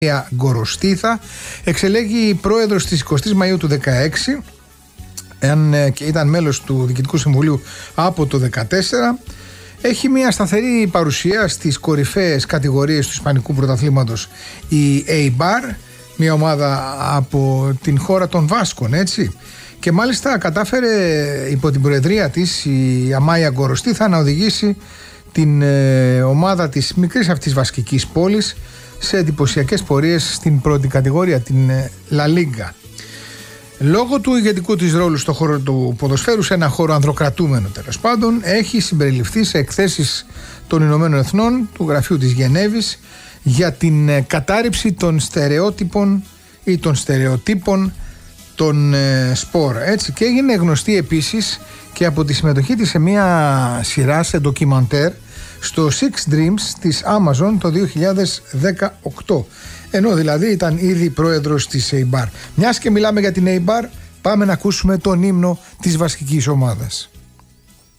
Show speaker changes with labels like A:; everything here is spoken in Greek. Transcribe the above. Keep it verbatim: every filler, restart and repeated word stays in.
A: Γκοροστίθα εξελέγει πρόεδρος της εικοστής Μαΐου του δεκαέξι, και ήταν μέλος του Διοικητικού Συμβουλίου από το δεκατέσσερα. Έχει μια σταθερή παρουσία στις κορυφαίες κατηγορίες του Ισπανικού Πρωταθλήματος η Eibar, μια ομάδα από την χώρα των Βάσκων, έτσι. Και μάλιστα κατάφερε υπό την προεδρία της η Αμάια Γκοροστίθα να οδηγήσει την ε, ομάδα της μικρής αυτής βασκικής πόλης σε εντυπωσιακές πορείες στην πρώτη κατηγορία, την ε, La Liga. Λόγω του ηγετικού της ρόλου στον χώρο του ποδοσφαίρου, σε ένα χώρο ανδροκρατούμενο τέλος πάντων, έχει συμπεριληφθεί σε εκθέσεις των Ηνωμένων Εθνών, του Γραφείου της Γενέβης, για την ε, κατάρριψη των στερεότυπων ή των στερεοτύπων των ε, σπορ, έτσι. Και έγινε γνωστή επίσης και από τη συμμετοχή της σε μια σειρά, σε ντοκιμαντέρ, στο Six Dreams της Amazon το δύο χιλιάδες δεκαοκτώ, ενώ δηλαδή ήταν ήδη πρόεδρος της Eibar. Μιας και μιλάμε για την Eibar, πάμε να ακούσουμε τον ύμνο της βασικής ομάδας.